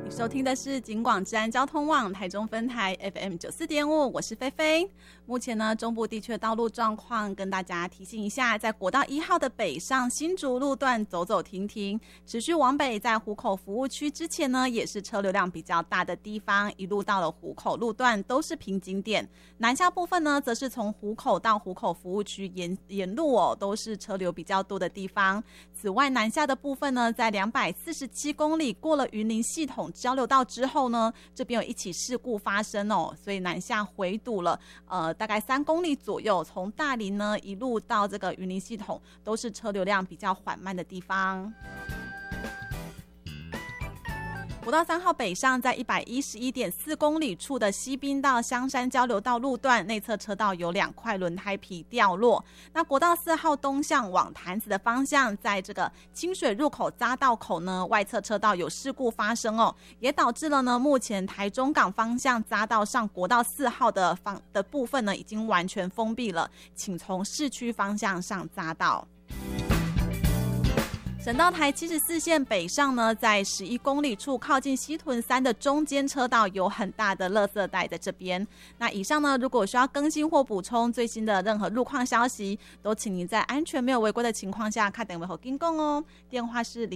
你收听的是警广治安交通网台中分台 FM94.5， 我是菲菲。目前呢，中部地区的道路状况跟大家提醒一下，在国道1号的北上新竹路段走走停停，持续往北，在湖口服务区之前呢，也是车流量比较大的地方，一路到了湖口路段都是瓶颈点。南下部分呢，则是从湖口到湖口服务区沿路都是车流比较多的地方。此外，南下的部分呢，在247公里过了云林系统交流道之后呢，这边有一起事故发生所以南下回堵了大概3公里左右，从大林呢一路到这个云林系统都是车流量比较缓慢的地方。国道3号北上，在111.4公里处的西滨到香山交流道路段内侧车道有2块轮胎皮掉落。那国道4号东向往潭子的方向，在这个清水入口匝道口呢，外侧车道有事故发生也导致了呢，目前台中港方向匝道上国道4号的部分呢，已经完全封闭了，请从市区方向上匝道。省道台74线北上呢，在11公里处靠近西屯3的中间车道有很大的垃圾袋在这边。那以上呢，如果需要更新或补充最新的任何路况消息，都请您在安全没有违规的情况下打电话给警广电话是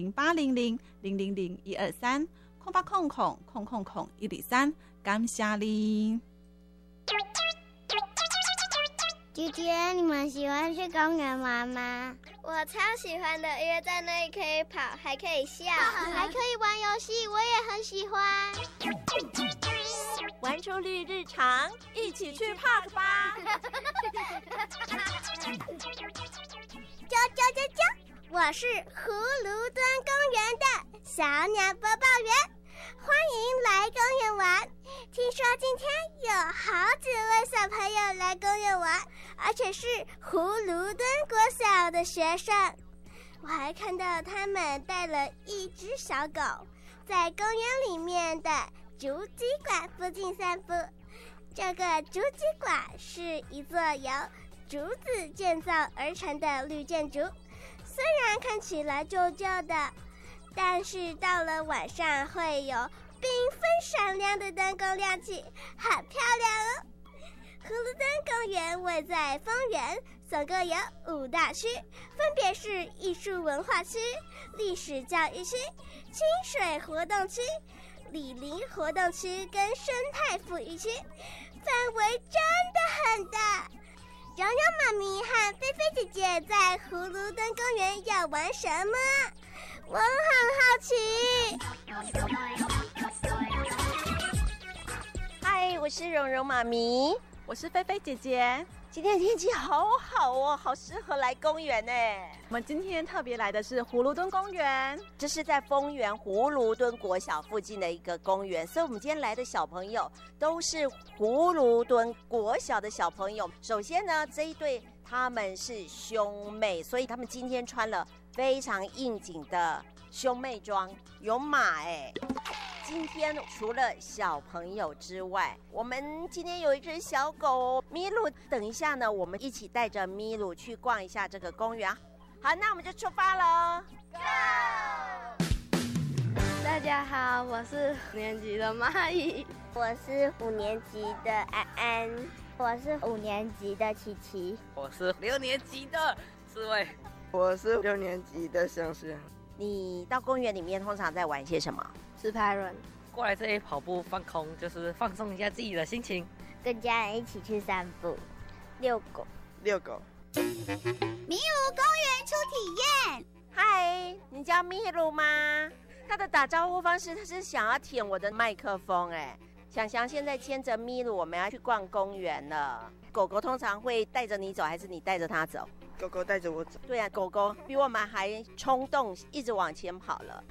0800-000-123，0800-123，感谢你。 姐姐，你们喜欢去公园玩吗？ 我超喜欢的，因为在那里可以跑，还可以笑， 还可以玩游戏，我也很喜欢。 玩出绿日常，一起去 park 吧！ 啾！我是葫芦墩公园的小鸟播报员，欢迎来公园玩。听说今天有好几位小朋友来公园玩，而且是葫芦墩国小的学生。我还看到他们带了一只小狗，在公园里面的竹鸡馆附近散步。这个竹鸡馆是一座由竹子建造而成的绿建筑，虽然看起来旧旧的，但是到了晚上会有缤纷闪亮的灯光亮起，很漂亮葫芦墩公园位在丰原，总共有5大区，分别是艺术文化区、历史教育区、清水活动区、李林活动区跟生态富裕区，范围真的很大。蓉蓉妈咪和菲菲姐姐在葫芦墩公园要玩什么？我很好奇。 嗨，我是蓉蓉妈咪， 我是菲菲姐姐。 今天天气好好好适合来公园我们今天特别来的是葫芦墩公园， 这是在丰原葫芦墩国小附近的一个公园，所以我们今天来的小朋友都是葫芦墩国小的小朋友。首先呢，这一对他们是兄妹，所以他们今天穿了非常应景的兄妹装，有马今天除了小朋友之外，我们今天有一只小狗咪露。等一下呢，我们一起带着咪露去逛一下这个公园。好，那我们就出发了。Go！ 大家好，我是5年级的蚂蚁， 我是5年级的安安，我是5年级的琪琪， 我是6年级的刺猬， 我是6年级的香香。 你到公园里面通常在玩些什么？ 直排轮。 过来这里跑步放空，就是放松一下自己的心情。 跟家人一起去散步，遛狗。 遛狗。 迷路公园初体验。 嗨，你叫咪露吗？他的打招呼方式，他是想要舔我的麦克风想想现在牵着咪露，我们要去逛公园了。狗狗通常会带着你走，还是你带着它走？ 狗狗带着我走。 对啊，狗狗比我们还冲动，一直往前跑了。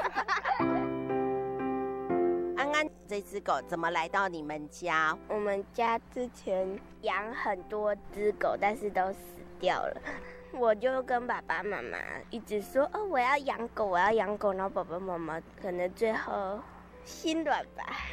安安，这只狗怎么来到你们家？ 我们家之前养很多只狗，但是都死掉了。我就跟爸爸妈妈一直说，我要养狗，我要养狗。然后爸爸妈妈可能最后心软吧。